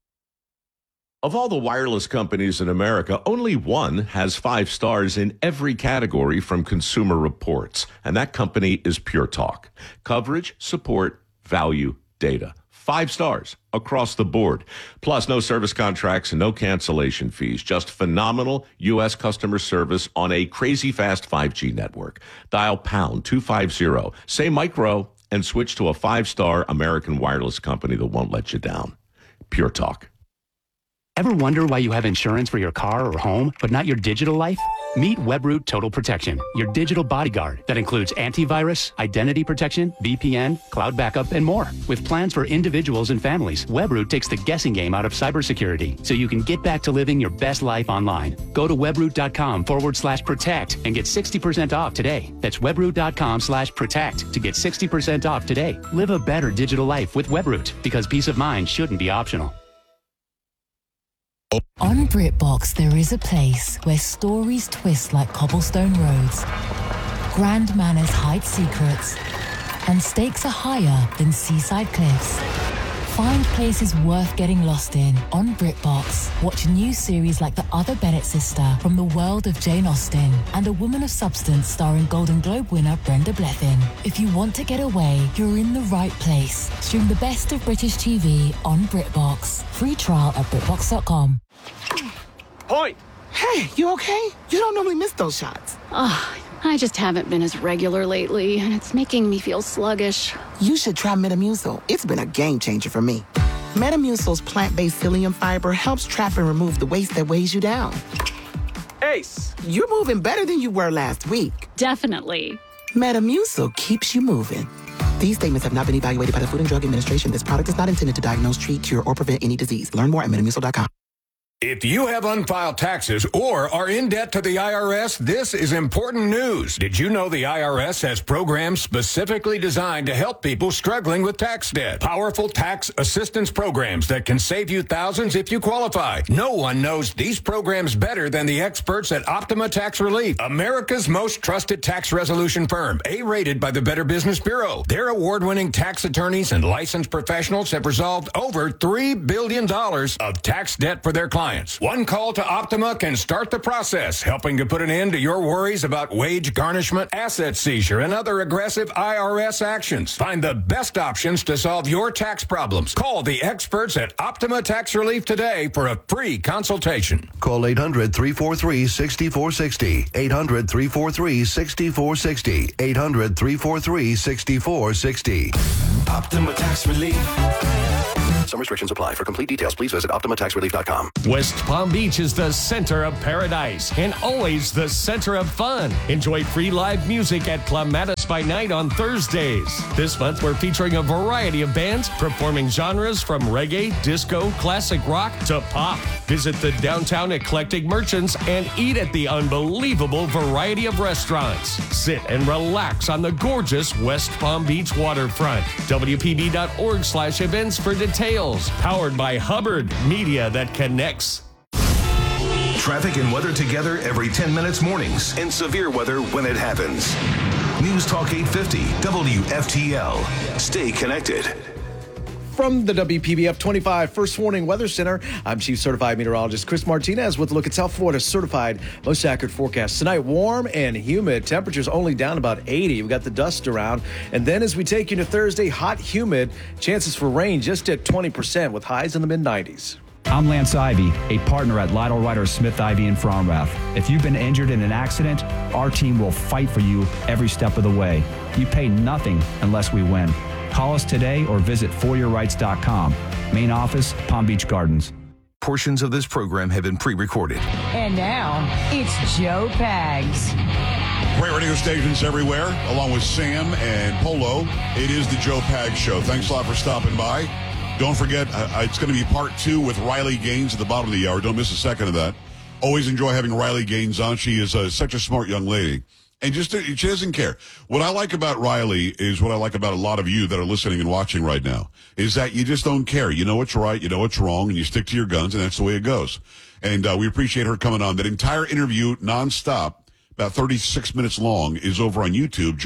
Of all the wireless companies in America, only one has 5 stars in every category from Consumer Reports, and that company is Pure Talk. Coverage, support, value, data. 5 stars across the board. Plus, no service contracts and no cancellation fees. Just phenomenal U.S. customer service on a crazy fast 5G network. Dial pound 250, say micro, and switch to a 5-star American wireless company that won't let you down. Pure Talk. Ever wonder why you have insurance for your car or home, but not your digital life? Meet Webroot Total Protection, your digital bodyguard that includes antivirus, identity protection, VPN, cloud backup, and more. With plans for individuals and families, Webroot takes the guessing game out of cybersecurity so you can get back to living your best life online. Go to webroot.com/protect and get 60% off today. That's webroot.com/protect to get 60% off today. Live a better digital life with Webroot because peace of mind shouldn't be optional. On BritBox, there is a place where stories twist like cobblestone roads, grand manners hide secrets, and stakes are higher than seaside cliffs. Find places worth getting lost in on BritBox. Watch new series like The Other Bennett Sister from the world of Jane Austen and A Woman of Substance starring Golden Globe winner Brenda Blethyn. If you want to get away, you're in the right place. Stream the best of British TV on BritBox. Free trial at BritBox.com. Point! Hey, you okay? You don't normally miss those shots. I just haven't been as regular lately, and it's making me feel sluggish. You should try Metamucil. It's been a game changer for me. Metamucil's plant-based psyllium fiber helps trap and remove the waste that weighs you down. Ace. You're moving better than you were last week. Definitely. Metamucil keeps you moving. These statements have not been evaluated by the Food and Drug Administration. This product is not intended to diagnose, treat, cure, or prevent any disease. Learn more at metamucil.com. If you have unfiled taxes or are in debt to the IRS, this is important news. Did you know the IRS has programs specifically designed to help people struggling with tax debt? Powerful tax assistance programs that can save you thousands if you qualify. No one knows these programs better than the experts at Optima Tax Relief, America's most trusted tax resolution firm, A-rated by the Better Business Bureau. Their award-winning tax attorneys and licensed professionals have resolved over $3 billion of tax debt for their clients. One call to Optima can start the process, helping to put an end to your worries about wage garnishment, asset seizure, and other aggressive IRS actions. Find the best options to solve your tax problems. Call the experts at Optima Tax Relief today for a free consultation. Call 800-343-6460. 800-343-6460. 800-343-6460. Optima Tax Relief. Some restrictions apply. For complete details, please visit OptimaTaxRelief.com. West Palm Beach is the center of paradise and always the center of fun. Enjoy free live music at Clematis by Night on Thursdays. This month, we're featuring a variety of bands performing genres from reggae, disco, classic rock to pop. Visit the downtown eclectic merchants and eat at the unbelievable variety of restaurants. Sit and relax on the gorgeous West Palm Beach waterfront. WPB.org/events for details. Powered by Hubbard, media that connects. Traffic and weather together every 10 minutes mornings, and severe weather when it happens. News Talk 850 WFTL. Stay connected. From the WPBF 25 First Warning Weather Center, I'm Chief Certified Meteorologist Chris Martinez with a look at South Florida's certified most accurate forecast. Tonight, warm and humid. Temperatures only down about 80. We got the dust around. And then as we take you to Thursday, hot, humid. Chances for rain just at 20% with highs in the mid-90s. I'm Lance Ivy, a partner at Lytle Ryder Smith Ivy in Fromrath. If you've been injured in an accident, our team will fight for you every step of the way. You pay nothing unless we win. Call us today or visit foryourrights.com. Main office, Palm Beach Gardens. Portions of this program have been pre-recorded. And now, it's Joe Pags. Great radio stations everywhere, along with Sam and Polo. It is the Joe Pags Show. Thanks a lot for stopping by. Don't forget, it's going to be part 2 with Riley Gaines at the bottom of the hour. Don't miss a second of that. Always enjoy having Riley Gaines on. She is such a smart young lady. And she doesn't care. What I like about Riley is what I like about a lot of you that are listening and watching right now, is that you just don't care. You know what's right, you know what's wrong, and you stick to your guns, and that's the way it goes. And we appreciate her coming on. That entire interview, nonstop, about 36 minutes long, is over on YouTube,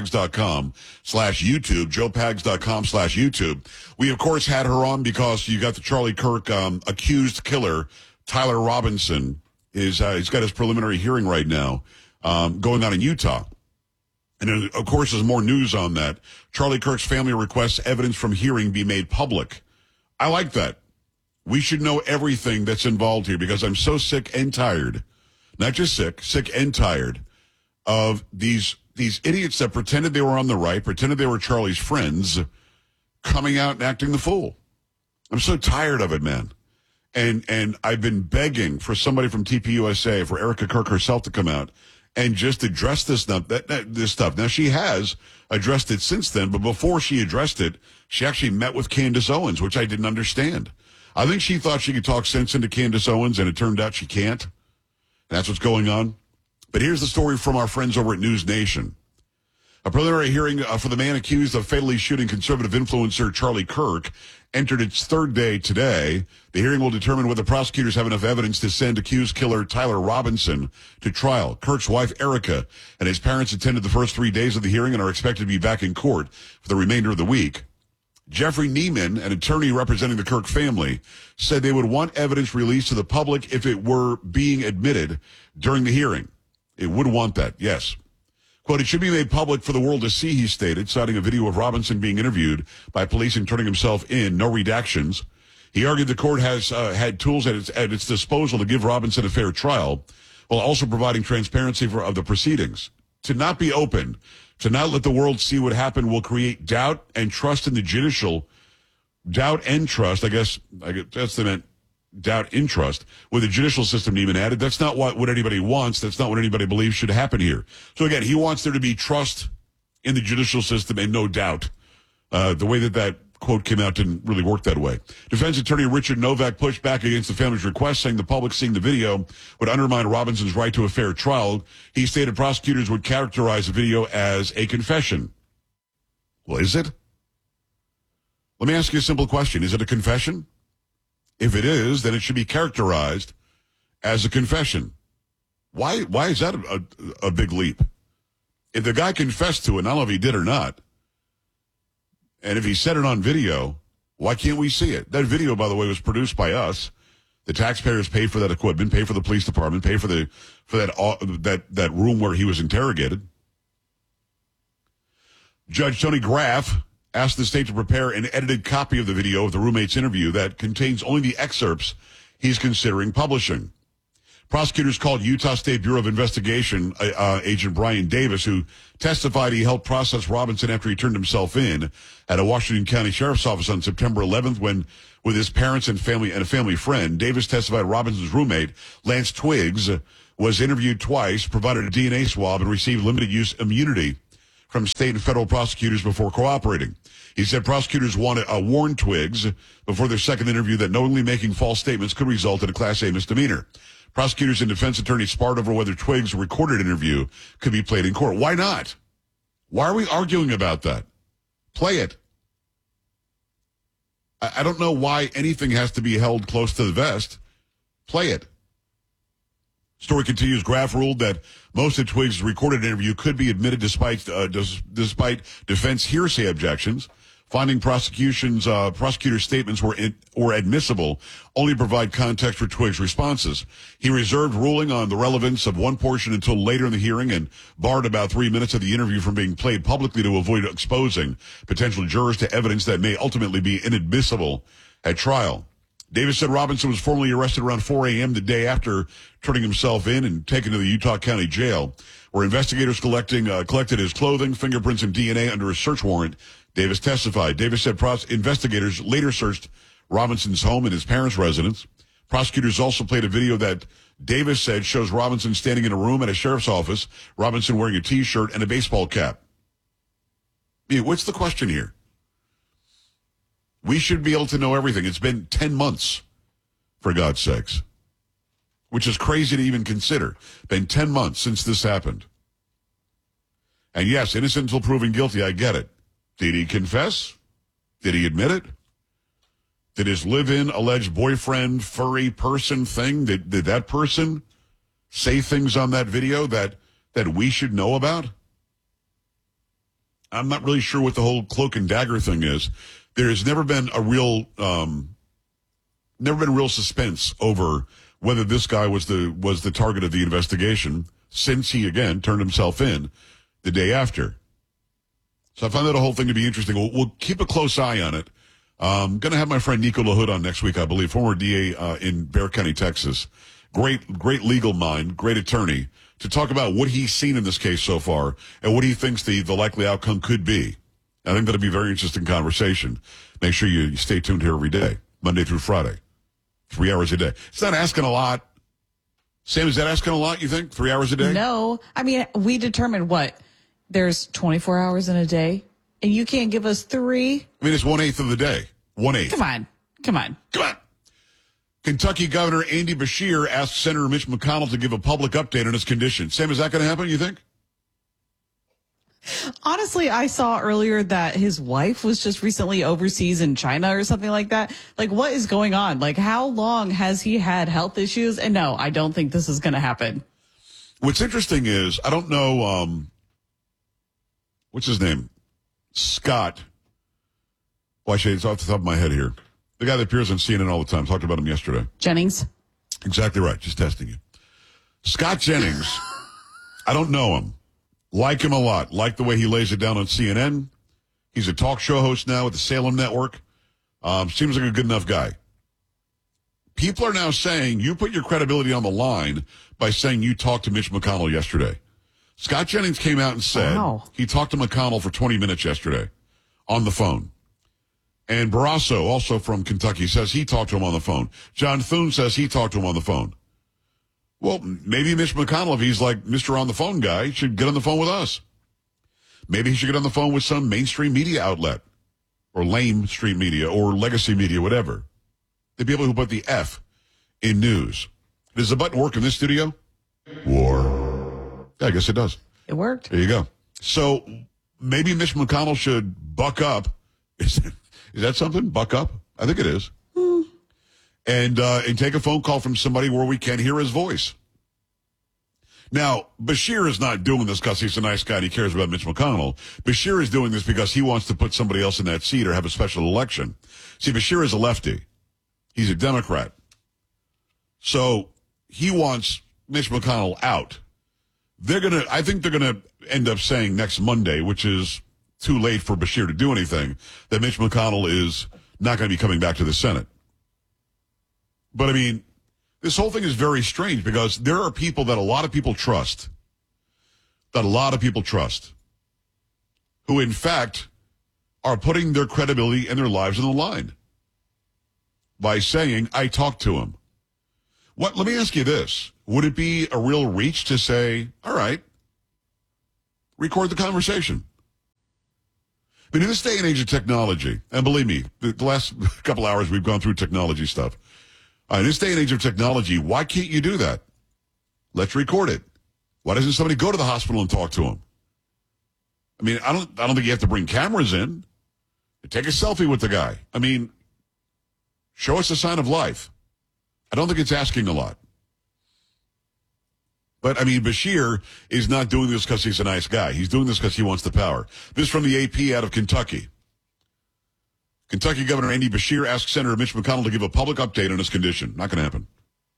joepags.com/YouTube, joepags.com/YouTube. We, of course, had her on because you got the Charlie Kirk accused killer, Tyler Robinson. He's got his preliminary hearing right now. Going on in Utah. And, of course, there's more news on that. Charlie Kirk's family requests evidence from hearing be made public. I like that. We should know everything that's involved here because I'm so sick and tired. Not just sick and tired of these idiots that pretended they were on the right, pretended they were Charlie's friends, coming out and acting the fool. I'm so tired of it, man. And I've been begging for somebody from TPUSA, for Erica Kirk herself to come out and just address this stuff. Now, she has addressed it since then, but before she addressed it, she actually met with Candace Owens, which I didn't understand. I think she thought she could talk sense into Candace Owens, and it turned out she can't. That's what's going on. But here's the story from our friends over at News Nation. A preliminary hearing for the man accused of fatally shooting conservative influencer Charlie Kirk entered its third day today. The hearing will determine whether prosecutors have enough evidence to send accused killer Tyler Robinson to trial. Kirk's wife, Erica, and his parents attended the first 3 days of the hearing and are expected to be back in court for the remainder of the week. Jeffrey Neiman, an attorney representing the Kirk family, said they would want evidence released to the public if it were being admitted during the hearing. It would want that, yes. Quote, it should be made public for the world to see, he stated, citing a video of Robinson being interviewed by police and turning himself in, no redactions. He argued the court has had tools at its disposal to give Robinson a fair trial, while also providing transparency of the proceedings. To not be open, to not let the world see what happened will create doubt and trust in the judicial. Doubt and trust, I guess that's the meant. doubt in trust, with the judicial system even added. That's not what anybody wants. That's not what anybody believes should happen here. So again, he wants there to be trust in the judicial system and no doubt. The way that quote came out didn't really work that way. Defense attorney Richard Novak pushed back against the family's request, saying the public seeing the video would undermine Robinson's right to a fair trial. He stated prosecutors would characterize the video as a confession. Well, is it? Let me ask you a simple question. Is it a confession? If it is, then it should be characterized as a confession. Why is that a big leap? If the guy confessed to it, I don't know if he did or not, and if he said it on video, why can't we see it? That video, by the way, was produced by us. The taxpayers paid for that equipment, paid for the police department, paid for that room where he was interrogated. Judge Tony Graff asked the state to prepare an edited copy of the video of the roommate's interview that contains only the excerpts he's considering publishing. Prosecutors called Utah State Bureau of Investigation agent Brian Davis, who testified he helped process Robinson after he turned himself in at a Washington County Sheriff's Office on September 11th when, with his parents and a family friend, Davis testified Robinson's roommate, Lance Twiggs, was interviewed twice, provided a DNA swab, and received limited use immunity from state and federal prosecutors before cooperating. He said prosecutors warned Twiggs before their second interview that knowingly making false statements could result in a Class A misdemeanor. Prosecutors and defense attorneys sparred over whether Twiggs' recorded interview could be played in court. Why not? Why are we arguing about that? Play it. I don't know why anything has to be held close to the vest. Play it. Story continues. Graff ruled that most of Twiggs' recorded interview could be admitted despite defense hearsay objections. Finding prosecutors' statements were admissible only provide context for Twiggs' responses. He reserved ruling on the relevance of one portion until later in the hearing and barred about 3 minutes of the interview from being played publicly to avoid exposing potential jurors to evidence that may ultimately be inadmissible at trial. Davis said Robinson was formally arrested around 4 a.m. the day after turning himself in and taken to the Utah County Jail, where investigators collected his clothing, fingerprints, and DNA under a search warrant. Davis testified. Davis said investigators later searched Robinson's home and his parents' residence. Prosecutors also played a video that Davis said shows Robinson standing in a room at a sheriff's office, Robinson wearing a T-shirt and a baseball cap. I mean, what's the question here? We should be able to know everything. It's been 10 months, for God's sakes, which is crazy to even consider. Been 10 months since this happened. And yes, innocent until proven guilty, I get it. Did he confess? Did he admit it? Did his live-in alleged boyfriend, furry person thing, did that person say things on that video that we should know about? I'm not really sure what the whole cloak and dagger thing is. There has never been real suspense over whether this guy was the target of the investigation since he, again, turned himself in the day after. So I found that whole thing to be interesting. We'll keep a close eye on it. I'm going to have my friend Nico LaHood on next week, I believe, former DA in Bexar County, Texas. Great legal mind, great attorney, to talk about what he's seen in this case so far and what he thinks the likely outcome could be. I think that'll be a very interesting conversation. Make sure you stay tuned here every day, Monday through Friday, 3 hours a day. It's not asking a lot. Sam, is that asking a lot, you think? 3 hours a day? No. I mean, we determined what? There's 24 hours in a day, and you can't give us 3? I mean, it's 1/8 of the day. 1/8. Come on. Kentucky Governor Andy Beshear asked Senator Mitch McConnell to give a public update on his condition. Sam, is that going to happen, you think? Honestly, I saw earlier that his wife was just recently overseas in China or something like that. Like, what is going on? Like, how long has he had health issues? And no, I don't think this is going to happen. What's interesting is, I don't know, what's his name? Scott. Well, actually, it's off the top of my head here. The guy that appears on CNN all the time. Talked about him yesterday. Jennings. Exactly right. Just testing you. Scott Jennings. I don't know him. Like him a lot. Like the way he lays it down on CNN. He's a talk show host now at the Salem Network. Seems like a good enough guy. People are now saying you put your credibility on the line by saying you talked to Mitch McConnell yesterday. Scott Jennings came out and said he talked to McConnell for 20 minutes yesterday on the phone. And Barrasso, also from Kentucky, says he talked to him on the phone. John Thune says he talked to him on the phone. Well, maybe Mitch McConnell, if he's like Mr. on the phone guy, should get on the phone with us. Maybe he should get on the phone with some mainstream media outlet or lame stream media or legacy media, whatever. The people who put the F in news. Does the button work in this studio? War. Yeah, I guess it does. It worked. There you go. So maybe Mitch McConnell should buck up. Is that something? Buck up? I think it is. And take a phone call from somebody where we can hear his voice. Now, Beshear is not doing this because he's a nice guy and he cares about Mitch McConnell. Beshear is doing this because he wants to put somebody else in that seat or have a special election. See, Beshear is a lefty. He's a Democrat. So he wants Mitch McConnell out. I think they're going to end up saying next Monday, which is too late for Beshear to do anything, that Mitch McConnell is not going to be coming back to the Senate. But, I mean, this whole thing is very strange because there are people that a lot of people trust, who, in fact, are putting their credibility and their lives on the line by saying, I talked to him. Let me ask you this. Would it be a real reach to say, all right, record the conversation? I mean, in this day and age of technology, and believe me, the last couple hours we've gone through technology stuff. In this day and age of technology, why can't you do that? Let's record it. Why doesn't somebody go to the hospital and talk to him? I mean, I don't think you have to bring cameras in. Take a selfie with the guy. I mean, show us a sign of life. I don't think it's asking a lot. But, I mean, Beshear is not doing this because he's a nice guy. He's doing this because he wants the power. This is from the AP out of Kentucky. Kentucky Governor Andy Beshear asked Senator Mitch McConnell to give a public update on his condition. Not going to happen.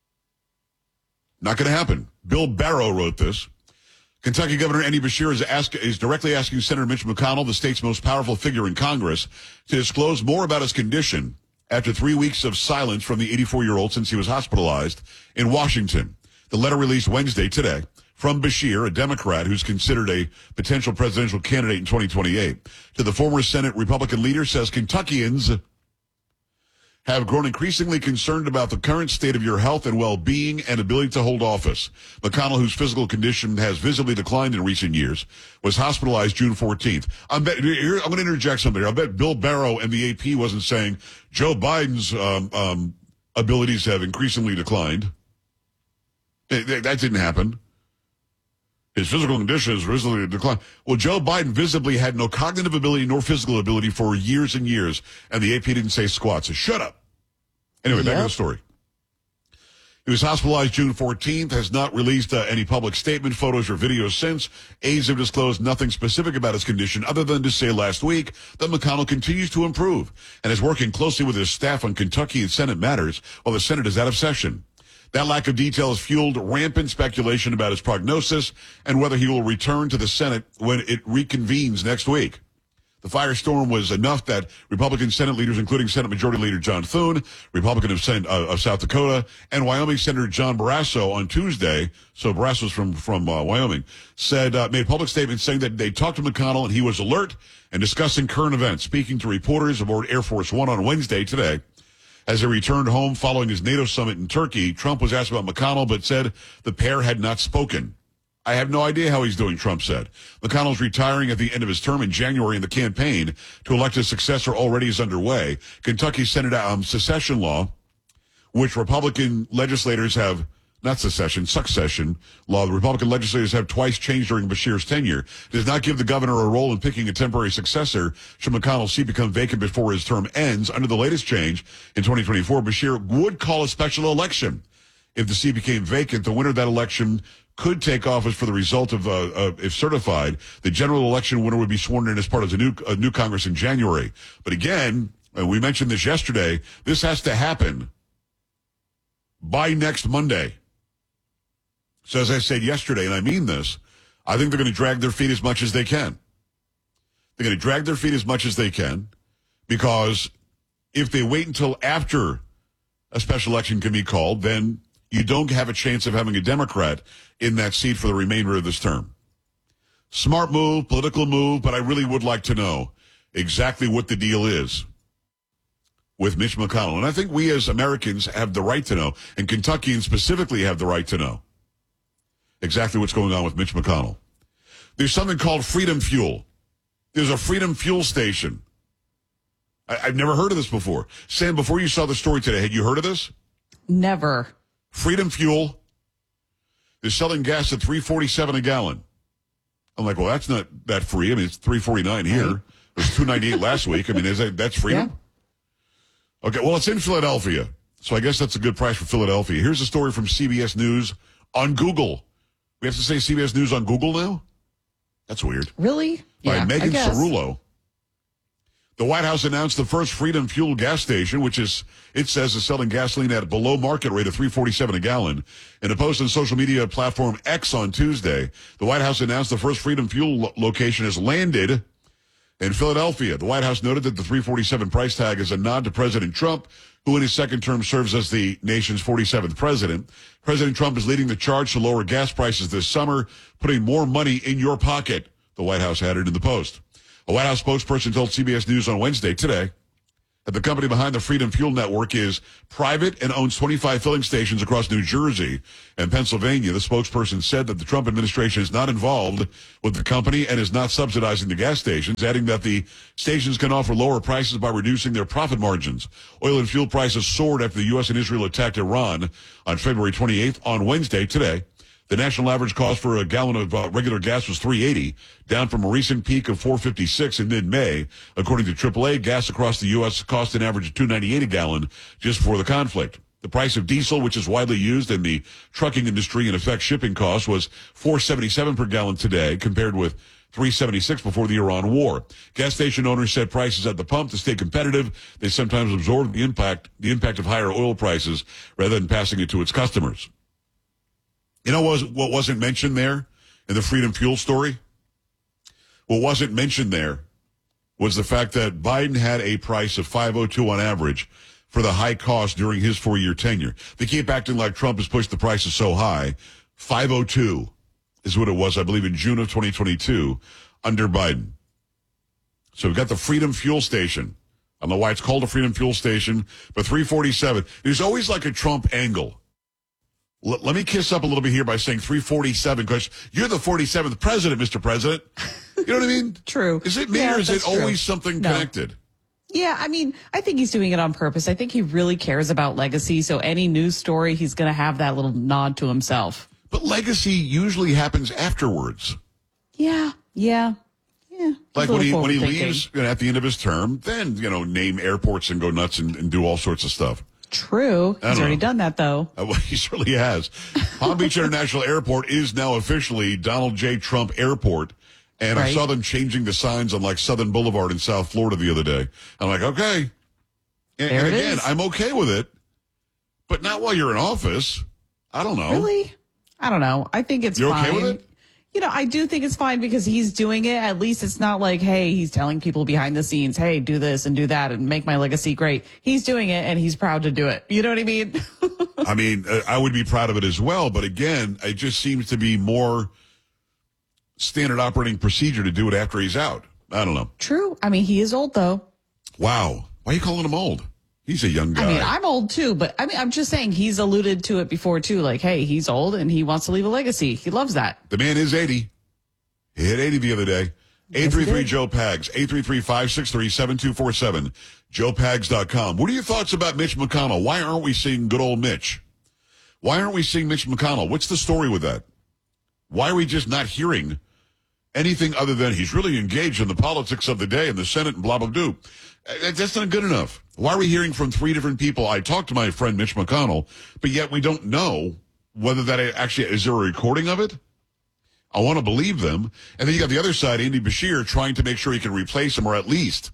Not going to happen. Bill Barrow wrote this. Kentucky Governor Andy Beshear is directly asking Senator Mitch McConnell, the state's most powerful figure in Congress, to disclose more about his condition after 3 weeks of silence from the 84-year-old since he was hospitalized in Washington. The letter released Wednesday today from Beshear, a Democrat who's considered a potential presidential candidate in 2028, to the former Senate Republican leader, says Kentuckians have grown increasingly concerned about the current state of your health and well-being and ability to hold office. McConnell, whose physical condition has visibly declined in recent years, was hospitalized June 14th. I'm going to interject something here. I bet Bill Barrow and the AP wasn't saying Joe Biden's abilities have increasingly declined. That didn't happen. His physical condition has visibly declined. Well, Joe Biden visibly had no cognitive ability nor physical ability for years and years, and the AP didn't say squat, so shut up. Anyway, back to the story. He was hospitalized June 14th, has not released any public statement, photos, or videos since. Aides have disclosed nothing specific about his condition other than to say last week that McConnell continues to improve and is working closely with his staff on Kentucky and Senate matters while the Senate is out of session. That lack of detail has fueled rampant speculation about his prognosis and whether he will return to the Senate when it reconvenes next week. The firestorm was enough that Republican Senate leaders, including Senate Majority Leader John Thune, Republican of South Dakota, and Wyoming Senator John Barrasso on Tuesday, so Barrasso's from Wyoming, made public statements saying that they talked to McConnell and he was alert and discussing current events. Speaking to reporters aboard Air Force One on Wednesday today, as he returned home following his NATO summit in Turkey, Trump was asked about McConnell, but said the pair had not spoken. I have no idea how he's doing, Trump said. McConnell's retiring at the end of his term in January, and the campaign to elect his successor already is underway. Kentucky Senate secession law, which Republican legislators have, not secession, succession law, the Republican legislators have twice changed during Beshear's tenure, does not give the governor a role in picking a temporary successor should McConnell's seat become vacant before his term ends. Under the latest change in 2024, Beshear would call a special election. If the seat became vacant, the winner of that election could take office for the result of, if certified, the general election winner would be sworn in as part of the new Congress in January. But again, we mentioned this yesterday, this has to happen by next Monday. So as I said yesterday, and I mean this, I think they're going to drag their feet as much as they can. They're going to drag their feet as much as they can because if they wait until after a special election can be called, then you don't have a chance of having a Democrat in that seat for the remainder of this term. Smart move, political move, but I really would like to know exactly what the deal is. with Mitch McConnell. And I think we as Americans have the right to know, and Kentuckians specifically have the right to know exactly what's going on with Mitch McConnell. There's something called Freedom Fuel. There's a Freedom Fuel station. I've never heard of this before. Sam, before you saw the story today, had you heard of this? Never. Freedom Fuel is selling gas at $3.47 a gallon. I'm like, well, that's not that free. I mean, it's $3.49 here. Right. It was $2.98 last week. I mean, that's freedom? Yeah. Okay, well, it's in Philadelphia, so I guess that's a good price for Philadelphia. Here's a story from CBS News on Google. We have to say CBS News on Google now? That's weird. Really? By Megan Cerullo. The White House announced the first Freedom Fuel gas station, which it says is selling gasoline at below market rate of $3.47 a gallon. In a post on social media platform X on Tuesday, the White House announced the first Freedom Fuel location has landed in Philadelphia. The White House noted that the $3.47 price tag is a nod to President Trump, who in his second term serves as the nation's 47th president. President Trump is leading the charge to lower gas prices this summer, putting more money in your pocket, the White House added in the post. A White House spokesperson told CBS News on Wednesday today that the company behind the Freedom Fuel Network is private and owns 25 filling stations across New Jersey and Pennsylvania. The spokesperson said that the Trump administration is not involved with the company and is not subsidizing the gas stations, adding that the stations can offer lower prices by reducing their profit margins. Oil and fuel prices soared after the U.S. and Israel attacked Iran on February 28th. On Wednesday, today, the national average cost for a gallon of regular gas was $3.80, down from a recent peak of $4.56 in mid-May. According to AAA, gas across the U.S. cost an average of $2.98 a gallon just before the conflict. The price of diesel, which is widely used in the trucking industry and affects shipping costs, was $4.77 per gallon today, compared with $3.76 before the Iran war. Gas station owners set prices at the pump to stay competitive. They sometimes absorb the impact of higher oil prices rather than passing it to its customers. You know what wasn't mentioned there in the Freedom Fuel story? What wasn't mentioned there was the fact that Biden had a price of $5.02 on average for the high cost during his 4-year tenure. They keep acting like Trump has pushed the prices so high. $5.02 is what it was, I believe, in June of 2022 under Biden. So we've got the Freedom Fuel Station. I don't know why it's called a Freedom Fuel Station, but $3.47. There's always like a Trump angle. Let me kiss up a little bit here by saying 347, because you're the 47th president, Mr. President. You know what I mean? True. Is it me or is it always something connected? Yeah, I mean, I think he's doing it on purpose. I think he really cares about legacy. So any news story, he's going to have that little nod to himself. But legacy usually happens afterwards. Yeah. Like when he leaves at the end of his term, then, name airports and go nuts and do all sorts of stuff. True. He's already done that, though. Well, he certainly has. Palm Beach International Airport is now officially Donald J. Trump Airport. And I saw them changing the signs on like Southern Boulevard in South Florida the other day. I'm like, okay. And again, I'm okay with it, but not while you're in office. I don't know. Really? I don't know. I think it's fine. You're okay with it? I do think it's fine because he's doing it. At least it's not like, hey, he's telling people behind the scenes, hey, do this and do that and make my legacy great. He's doing it and he's proud to do it. You know what I mean? I mean, I would be proud of it as well. But again, it just seems to be more standard operating procedure to do it after he's out. I don't know. True. I mean, he is old, though. Wow. Why are you calling him old? He's a young guy. I mean, I'm old, too. But I mean, I'm just saying he's alluded to it before, too. Like, hey, he's old and he wants to leave a legacy. He loves that. The man is 80. He hit 80 the other day. 833-JOE-PAGS, 833-563-7247, joepags.com. What are your thoughts about Mitch McConnell? Why aren't we seeing good old Mitch? Why aren't we seeing Mitch McConnell? What's the story with that? Why are we just not hearing anything other than he's really engaged in the politics of the day in the Senate and blah, blah, blah? That's not good enough. Why are we hearing from 3 different people? I talked to my friend Mitch McConnell, but yet we don't know whether that actually, is there a recording of it? I want to believe them. And then you got the other side, Andy Beshear, trying to make sure he can replace him or at least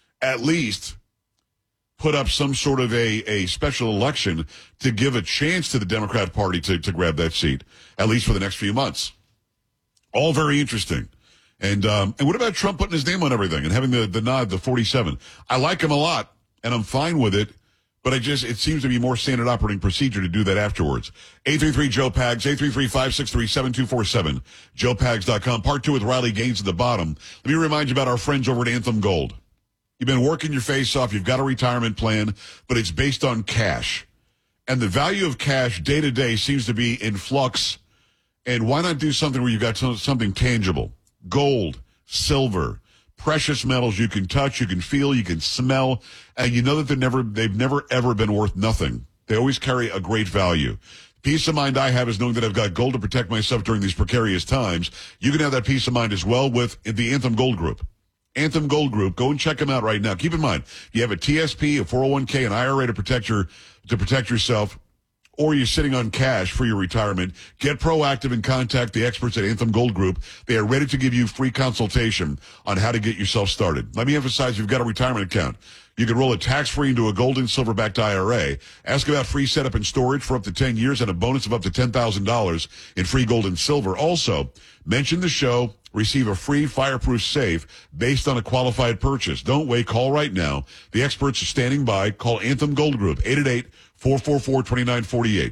put up some sort of a special election to give a chance to the Democrat Party to grab that seat, at least for the next few months. All very interesting. And what about Trump putting his name on everything and having the nod, the 47? I like him a lot, and I'm fine with it. But it seems to be more standard operating procedure to do that afterwards. 833-JOE-PAGS, 833-563-7247, joepags.com. Part 2 with Riley Gaines at the bottom. Let me remind you about our friends over at Anthem Gold. You've been working your face off. You've got a retirement plan, but it's based on cash. And the value of cash day to day seems to be in flux. And why not do something where you've got something tangible? Gold, silver, precious metals you can touch, you can feel, you can smell, and you know that they've never ever been worth nothing. They always carry a great value. Peace of mind I have is knowing that I've got gold to protect myself during these precarious times. You can have that peace of mind as well with the Anthem Gold Group. Anthem Gold Group, go and check them out right now. Keep in mind, you have a TSP, a 401k, an IRA to protect yourself, or you're sitting on cash for your retirement. Get proactive and contact the experts at Anthem Gold Group. They are ready to give you free consultation on how to get yourself started. Let me emphasize, you've got a retirement account. You can roll it tax-free into a gold and silver-backed IRA. Ask about free setup and storage for up to 10 years and a bonus of up to $10,000 in free gold and silver. Also, mention the show, receive a free fireproof safe based on a qualified purchase. Don't wait. Call right now. The experts are standing by. Call Anthem Gold Group, 888-444-2948.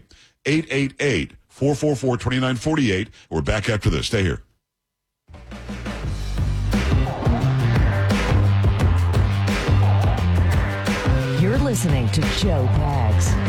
888-444-2948. We're back after this. Stay here. You're listening to Joe Pags.